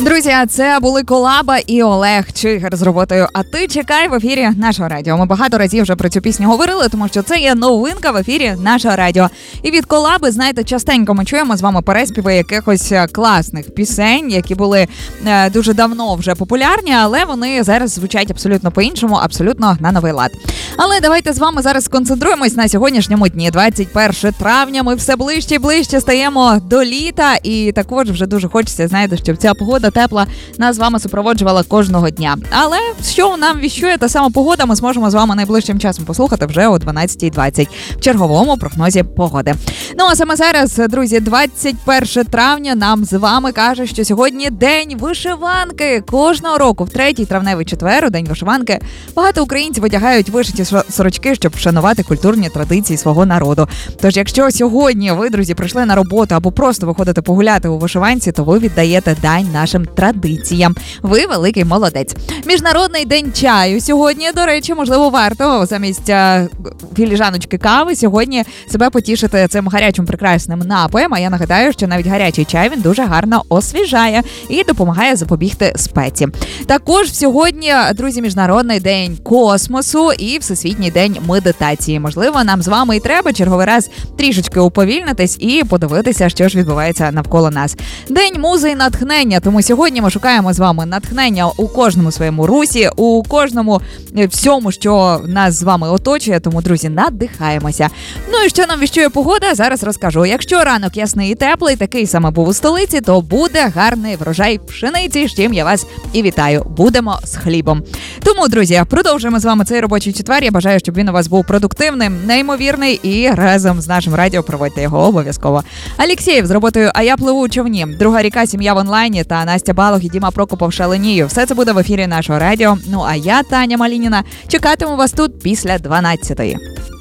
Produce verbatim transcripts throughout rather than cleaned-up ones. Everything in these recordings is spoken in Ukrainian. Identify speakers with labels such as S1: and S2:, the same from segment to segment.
S1: Друзі, це були Колаба і Олег Чигир з роботою «А ти чекай» в ефірі нашого радіо. Ми багато разів вже про цю пісню говорили, тому що це є новинка в ефірі нашого радіо. І від Колаби, знаєте, частенько ми чуємо з вами переспіви якихось класних пісень, які були е, дуже давно вже популярні, але вони зараз звучать абсолютно по-іншому, абсолютно на новий лад. Але давайте з вами зараз сконцентруємось на сьогоднішньому дні, двадцять перше травня. Ми все ближче і ближче стаємо до літа, і також вже дуже хочеться, знаєте, щоб ця погода тепла нас з вами супроводжувала кожного дня. Але що нам віщує та сама погода, ми зможемо з вами найближчим часом послухати вже о дванадцятій двадцять в черговому прогнозі погоди. Ну а саме зараз, друзі, двадцять перше травня нам з вами каже, що сьогодні день вишиванки. Кожного року в третій травневий четвер, у день вишиванки, багато українців одягають вишиті сорочки, щоб вшанувати культурні традиції свого народу. Тож, якщо сьогодні ви, друзі, прийшли на роботу або просто виходите погуляти у вишиванці, то ви віддаєте дань нашим традиціям. Ви великий молодець. Міжнародний день чаю сьогодні, до речі, можливо, варто замість а, філіжаночки кави сьогодні себе потішити цим гарячим прекрасним напоєм. А я нагадаю, що навіть гарячий чай, він дуже гарно освіжає і допомагає запобігти спеці. Також сьогодні, друзі, Міжнародний день космосу і Всесвітній день медитації. Можливо, нам з вами і треба черговий раз трішечки уповільнитись і подивитися, що ж відбувається навколо нас. День музи і натхнення, тому сьогодні ми шукаємо з вами натхнення у кожному своєму русі, у кожному всьому, що нас з вами оточує, тому, друзі, надихаємося. Ну і що нам віщує погода, зараз розкажу. Якщо ранок ясний і теплий, такий саме був у столиці, то буде гарний врожай пшениці, з чим я вас і вітаю. Будемо з хлібом. Тому, друзі, продовжуємо з вами цей робочий четвер. Я бажаю, щоб він у вас був продуктивним, неймовірний і разом з нашим радіо проводьте його обов'язково. Алєксєєв з роботою «А я пливу у човні», Друга ріка, сім'я в онлайні та Настя Балог і Діма Прокопов «Шаленію». Все це буде в ефірі нашого радіо. Ну а я, Таня Малініна, чекатиму вас тут після дванадцятої.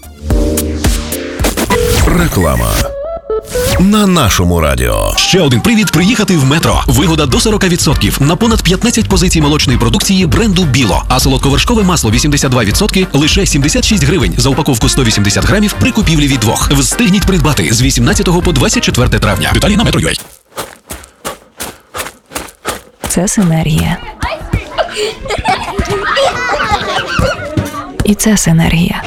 S2: Реклама на нашому радіо.
S3: Ще один привід приїхати в Метро. Вигода до сорок відсотків на понад п'ятнадцять позицій молочної продукції бренду Біло. А солодковершкове масло вісімдесят два відсотки лише сімдесят шість гривень за упаковку сто вісімдесят грамів при купівлі від двох. Встигніть придбати з вісімнадцятого по двадцять четверте травня. Деталі на Метро.ua.
S4: Це синергія. І це синергія.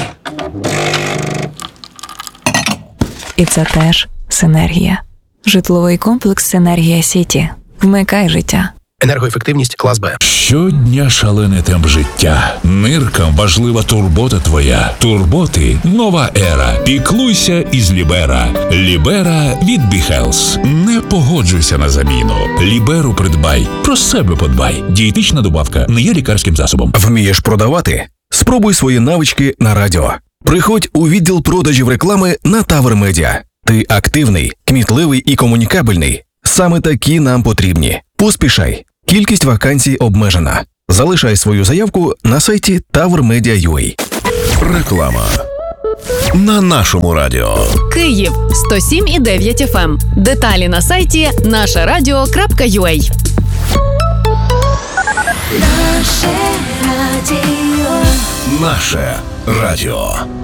S4: І це теж синергія. Житловий комплекс «Синергія Сіті». Вмикай життя.
S5: Енергоефективність клас Б.
S6: Щодня шалений темп життя. Ниркам важлива турбота твоя. Турботи – нова ера. Піклуйся із Лібера. Лібера від Біхелс. Не погоджуйся на заміну. Ліберу придбай. Про себе подбай. Дієтична добавка не є лікарським засобом.
S2: Вмієш продавати? Спробуй свої навички на радіо. Приходь у відділ продажів реклами на Тавр Медіа. Ти активний, кмітливий і комунікабельний. Саме такі нам потрібні. Поспішай. Кількість вакансій обмежена. Залишай свою заявку на сайті тавр медіа крапка ю а. Реклама на нашому радіо.
S7: Київ сто сім і дев'ять еф ем. Деталі на сайті наше радіо крапка ю а.
S2: Наше радіо.